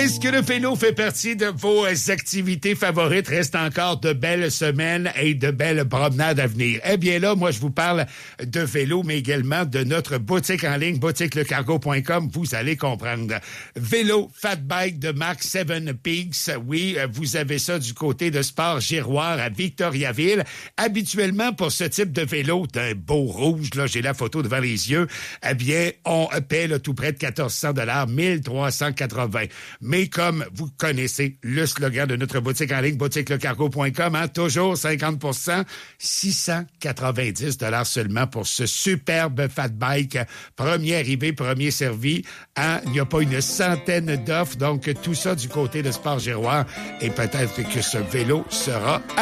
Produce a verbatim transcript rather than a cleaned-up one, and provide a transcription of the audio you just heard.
Est-ce que le vélo fait partie de vos activités favorites? Reste encore de belles semaines et de belles promenades à venir. Eh bien là, moi, je vous parle de vélo, mais également de notre boutique en ligne, boutique le cargo point com. Vous allez comprendre. Vélo Fat Bike de marque Seven Peaks. Oui, vous avez ça du côté de Sport Giroir à Victoriaville. Habituellement, pour ce type de vélo, d'un beau rouge, là, j'ai la photo devant les yeux, eh bien, on paie là, tout près de quatorze cents dollars, mille trois cent quatre-vingts. Mais comme vous connaissez le slogan de notre boutique en ligne, boutique le cargo point com, hein, toujours cinquante pour cent, six cent quatre-vingt-dix dollars seulement pour ce superbe fat bike. Premier arrivé, premier servi. Hein, il n'y a pas une centaine d'offres, donc tout ça du côté de Sport Giroir. Et peut-être que ce vélo sera